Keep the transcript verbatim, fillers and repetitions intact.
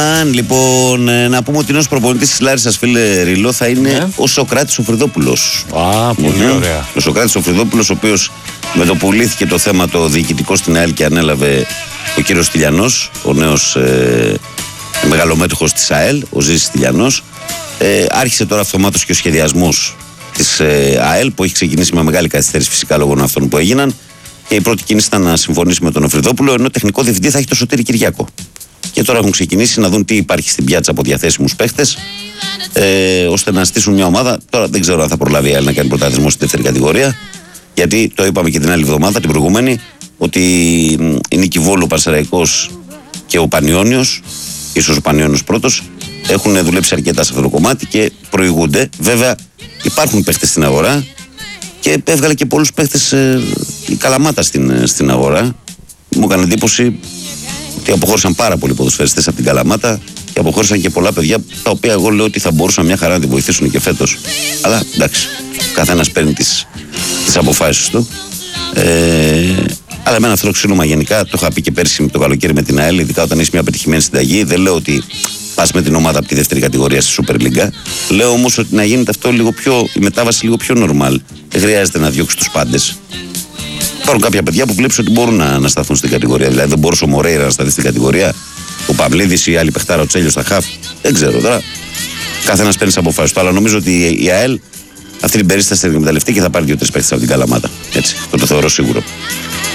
Αν λοιπόν να πούμε ότι ο νέος προπονητής της Λάρισσας, φίλε Ριλό, θα είναι ναι. ο Σοκράτης ο Φρυδόπουλος. Α, πολύ mm-hmm. ωραία. Ο Σοκράτης ο Φρυδόπουλος, ο οποίος με το που λύθηκε το θέμα το διοικητικό στην ΑΕΛ και ανέλαβε ο κύριος Στυλιανός, ο νέος ε, μεγαλομέτωχος της ΑΕΛ, ο Ζήσης Στυλιανός. Ε, άρχισε τώρα αυτομάτως και ο σχεδιασμός της ε, ΑΕΛ, που έχει ξεκινήσει με μεγάλη καθυστέρηση φυσικά λόγω αυτών που έγιναν. Και η πρώτη κίνηση ήταν να συμφωνήσει με τον Φρυδόπουλο, ενώ τεχνικό διευθυντή θα έχει το Σωτήρη Κυριάκο. Και τώρα έχουν ξεκινήσει να δουν τι υπάρχει στην πιάτσα από διαθέσιμους παίχτες, ε, ώστε να στήσουν μια ομάδα. Τώρα δεν ξέρω αν θα προλάβει η ΑΕΛ να κάνει πρωταθλητισμό στη δεύτερη κατηγορία, γιατί το είπαμε και την άλλη εβδομάδα, την προηγούμενη, ότι η Νίκη Βόλου, ο Πανσεραϊκός και ο Πανιώνιος, ίσως ο Πανιώνιος πρώτος, έχουν δουλέψει αρκετά σε αυτό το κομμάτι και προηγούνται. Βέβαια, υπάρχουν παίχτες στην αγορά και έβγαλε και πολλούς παίχτες ε, η Καλαμάτα στην, στην αγορά. Μου έκανε εντύπωση ότι αποχώρησαν πάρα πολλοί ποδοσφαιριστές από την Καλαμάτα και αποχώρησαν και πολλά παιδιά, τα οποία εγώ λέω ότι θα μπορούσαν μια χαρά να τη βοηθήσουν και φέτος. Αλλά εντάξει, καθένας παίρνει τις, τις αποφάσεις του. Ε, αλλά εμένα αυτό το ξύλωμα γενικά, το είχα πει και πέρσι το καλοκαίρι με την ΑΕΛ, ειδικά όταν έχει μια πετυχημένη συνταγή. Δεν λέω ότι πας με την ομάδα από τη δεύτερη κατηγορία στη Super League. Λέω όμως ότι να γίνεται αυτό λίγο πιο, η μετάβαση λίγο πιο normal. Δεν χρειάζεται να διώξει τους πάντες. Υπάρχουν κάποια παιδιά που βλέπεις ότι μπορούν να, να σταθούν στην κατηγορία. Δηλαδή δεν μπορούσε ο Μορέιρα να σταθεί στην κατηγορία, ο Παυλίδης ή άλλη παιχτάρα, ο Τσέλιος στα χαφ. Δεν ξέρω τώρα. Καθένας παίρνει τις αποφάσεις του. Αλλά νομίζω ότι η ΑΕΛ αυτή την περίσταση θα την εκμεταλλευτεί και θα πάρει δύο-τρεις παίχτες από την Καλαμάτα. Έτσι. Το, το θεωρώ σίγουρο.